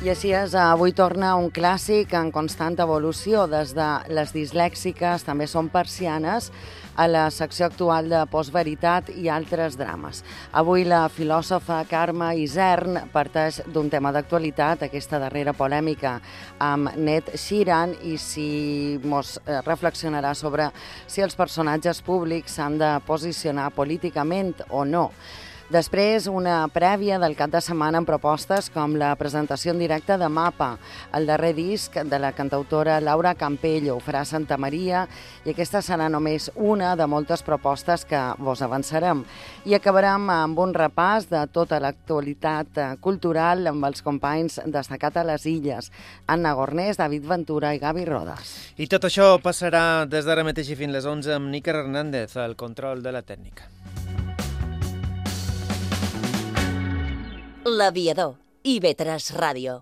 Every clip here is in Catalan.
I així és, avui torna un clàssic en constant evolució, des de les dislèxiques, també són persianes, a la secció actual de Postveritat i altres drames. Avui la filòsofa Carme Isern parteix d'un tema d'actualitat, aquesta darrera polèmica amb Ed Sheeran, i si mos reflexionarà sobre si els personatges públics s'han de posicionar políticament o no. Després, una prèvia del cap de setmana amb propostes com la presentació en directe de Mapa, el darrer disc de la cantautora Laura Campello, ho farà a Santa Maria, i aquesta serà només una de moltes propostes que vos avançarem. I acabarem amb un repàs de tota l'actualitat cultural amb els companys destacats a les Illes, Anna Gornés, David Ventura i Gavi Rodas. I tot això passarà des d'ara mateix i fins les 11 amb Níker Hernández, al control de la tècnica. L'Aviador, IB3 Ràdio.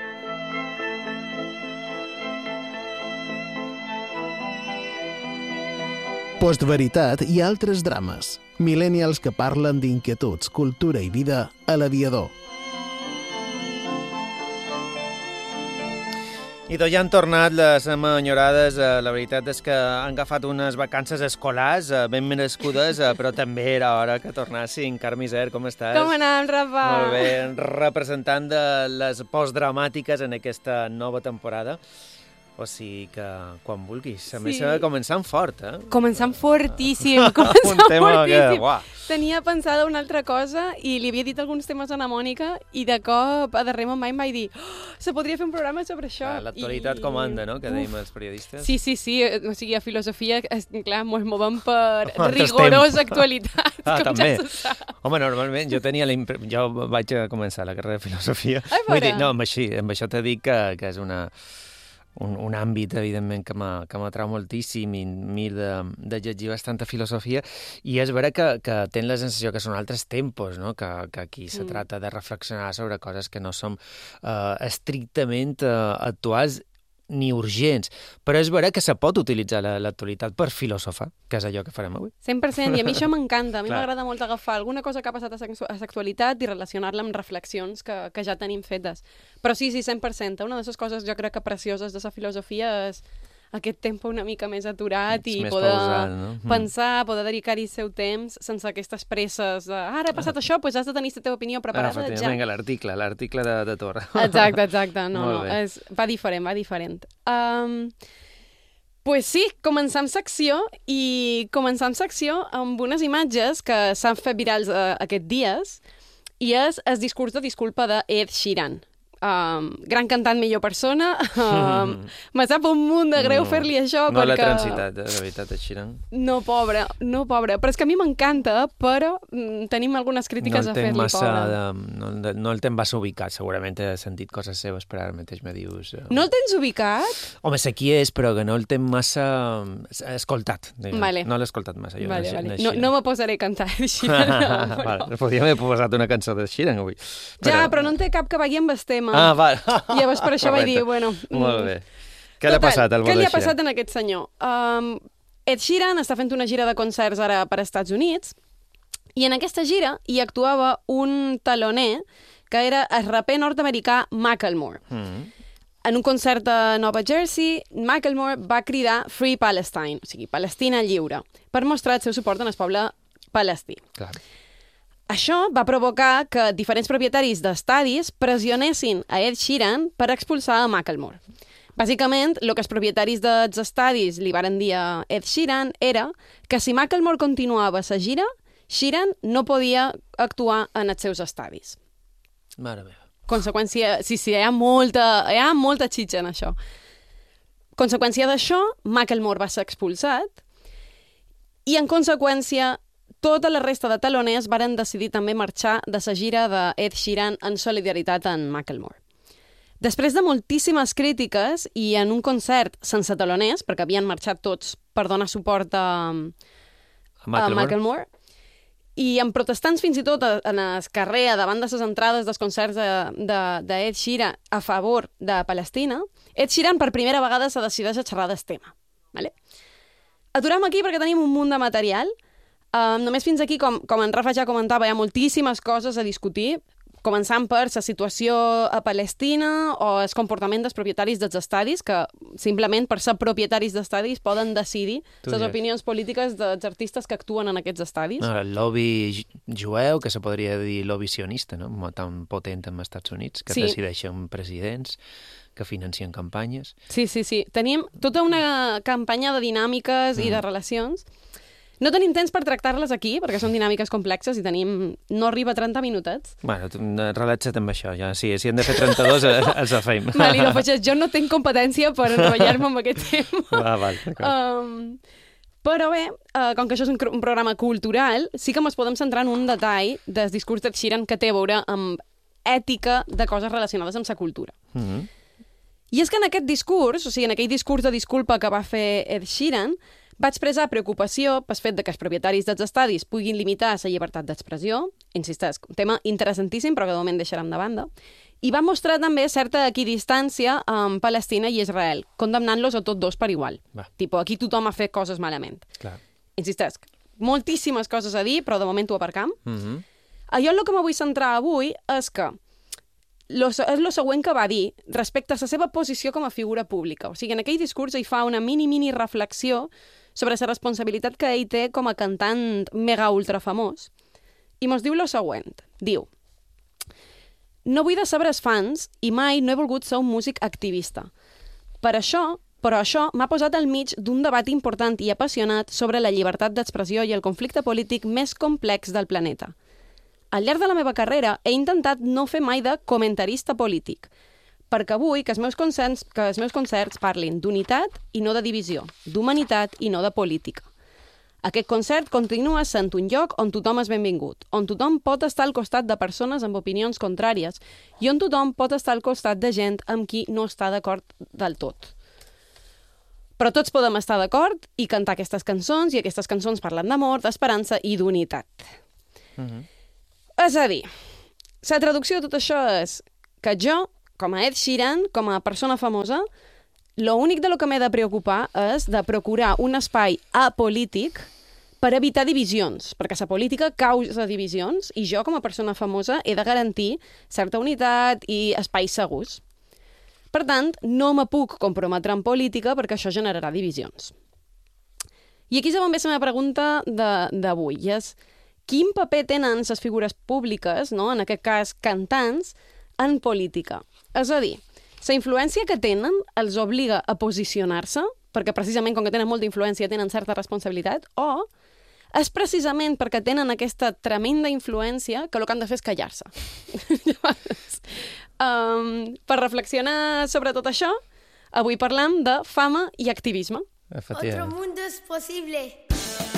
Postveritat i altres drames. Millennials que parlen d'inquietuds, cultura i vida a l'Aviador. I ja han tornat les enyorades. La veritat és que han agafat unes vacances escolars ben merescudes, però també era hora que tornassin. Carme Isern, com estàs? Com anem, Rafa? Molt bé, representant de les postdramàtiques en aquesta nova temporada. O sigui que, quan vulguis. A més, començant fort, eh? Començant fortíssim, començant fortíssim. Tenia pensada una altra cosa i li havia dit alguns temes a la Mònica i de cop, a darrer moment, em vaig dir se podria fer un programa sobre això. L'actualitat comanda, no?, que dèiem els periodistes. Sí. O sigui, a filosofia, clar, ens movem per rigorosa actualitat, com també. ja se sap. Home, normalment, jo vaig a començar la carrera de filosofia. Vull dir, no, amb això t'he dit que és un àmbit, evidentment, que m'atrau moltíssim i mir de llegir bastanta filosofia, i és vera que tenen la sensació que són altres tempos, no? Que aquí se trata de reflexionar sobre coses que no són estrictament actuals ni urgents, però és vera que se pot utilitzar l'actualitat per filosofar, que és allò que farem avui. 100%, i a mi això m'encanta. A mi m'agrada molt agafar alguna cosa que ha passat a l'actualitat i relacionar-la amb reflexions que ja tenim fetes. Però sí, 100%. Una de les coses jo crec que precioses de la filosofia és aquest tempo una mica més aturat i poder pausat, no? Pensar, poder dedicar-hi el seu temps sense aquestes presses de ara ha passat això, doncs has de tenir la teva opinió preparada ja. Vinga, l'article de Torra. Exacte. No, va diferent. Pues sí, començam secció amb unes imatges que s'han fet virals aquests dies, i és el discurs de disculpa de Ed Sheeran. Gran cantant, millor persona. Me sap un munt de greu fer-li això. No perquè... l'ha transitat, de veritat, el Sheeran. No, pobre. Però és que a mi m'encanta, però tenim algunes crítiques a fer-li, pobre. No el tens massa ubicat, segurament he sentit coses seves, però ara mateix me dius... No el tens ubicat? Home, sé qui és, però que no el tens massa escoltat. Vale. No l'he escoltat massa, jo. Vale. No me posaré a cantar el Sheeran. Vale. Podríem haver posat una cançó de Sheeran avui. Ja, però no en té cap que vagi amb el tema. Val. I llavors per això vaig dir, bueno... Molt bé. Què li ha passat al bo de Sheeran? Què li ha passat a aquest senyor? Ed Sheeran està fent una gira de concerts ara per als Estats Units, i en aquesta gira hi actuava un taloner que era el raper nord-americà Macklemore. En un concert a Nova Jersey, Macklemore va cridar Free Palestine, o sigui, Palestina lliure, per mostrar el seu suport en el poble palestí. Clar. Això va provocar que diferents propietaris d'estadis pressionessin a Ed Sheeran per expulsar a Macklemore. Bàsicament, el que els propietaris dels estadis li varen dir a Ed Sheeran era que si Macklemore continuava la gira, Sheeran no podia actuar en els seus estadis. Mare meva. Conseqüència... Sí, hi ha molta xitxa en això. Conseqüència d'això, Macklemore va ser expulsat i, en conseqüència, tota la resta de taloners varen decidir també marxar de la gira d'Ed Sheeran en solidaritat amb Macklemore. Després de moltíssimes crítiques i en un concert sense taloners, perquè havien marxat tots per donar suport a Macklemore, i amb protestants fins i tot en el carrer davant de les entrades dels concerts d'Ed Sheeran a favor de Palestina, Ed Sheeran per primera vegada se decideix a xerrar del tema. Vale? Aturem aquí perquè tenim un munt de material. Només fins aquí, com en Rafa ja comentava, hi ha moltíssimes coses a discutir. començant per la situació a Palestina o el comportament dels propietaris dels estadis, que simplement per ser propietaris d'estadis poden decidir les opinions polítiques dels artistes que actuen en aquests estadis. El lobby jueu, que se podria dir lobby sionista, no? Tan potent en els Estats Units, que decideixen presidents, que financien campanyes. Sí. Tenim tota una campanya de dinàmiques i de relacions. No tenim temps per tractar-les aquí, perquè són dinàmiques complexes i no arriba a 30 minutets. Bueno, relaxa't amb això, ja. Si hem de fer 32, els fem. Vale, no, jo no tinc competència per enrotllar-me amb aquest tema. Val, d'acord. Però bé, com que això és un programa cultural, sí que ens podem centrar en un detall del discurs d'Ed Sheeran que té a veure amb ètica de coses relacionades amb la cultura. I és que en aquest discurs, o sigui, en aquell discurs de disculpa que va fer Ed Sheeran, va expressar preocupació pel fet que els propietaris dels estadis puguin limitar la llibertat d'expressió, insisteix, un tema interessantíssim, però que de moment deixarem de banda, i va mostrar també certa equidistància amb Palestina i Israel, condemnant-los a tots dos per igual. Tipo, aquí tothom ha fet coses malament. Clar. Insisteix, moltíssimes coses a dir, però de moment ho aparcam. Jo el que me vull centrar avui és que és el següent que va dir respecte a la seva posició com a figura pública. O sigui, en aquell discurs ell fa una mini reflexió sobre la responsabilitat que ell té com a cantant mega ultra famós. I mos diu el següent. Diu: no vull decebre els fans i mai no he volgut ser un músic activista. Però això m'ha posat al mig d'un debat important i apassionat sobre la llibertat d'expressió i el conflicte polític més complex del planeta. Al llarg de la meva carrera he intentat no fer mai de comentarista polític, perquè vull que els meus concerts parlin d'unitat i no de divisió, d'humanitat i no de política. Aquest concert continua sent un lloc on tothom és benvingut, on tothom pot estar al costat de persones amb opinions contràries i on tothom pot estar al costat de gent amb qui no està d'acord del tot. Però tots podem estar d'acord i cantar aquestes cançons, i aquestes cançons parlen d'amor, d'esperança i d'unitat. És a dir, la traducció de tot això és que jo, com a Ed Sheeran, com a persona famosa, l'únic de lo que m'he de preocupar és de procurar un espai apolític per evitar divisions, perquè la política causa divisions i jo, com a persona famosa, he de garantir certa unitat i espais segurs. Per tant, no me puc comprometre en política perquè això generarà divisions. I aquí és on ve la meva pregunta d'avui, i és: quin paper tenen les figures públiques, no? En aquest cas cantants, en política? És a dir, la influència que tenen els obliga a posicionar-se, perquè precisament com que tenen molta influència tenen certa responsabilitat, o és precisament perquè tenen aquesta tremenda influència que el que han de fer és callar-se. Per reflexionar sobre tot això, avui parlem de fama i activisme. Otro mundo es posible.